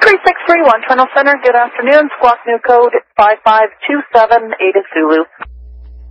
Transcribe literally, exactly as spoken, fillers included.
three six three one, Terminal Center, good afternoon. Squawk new code five five two seven, Ada Zulu.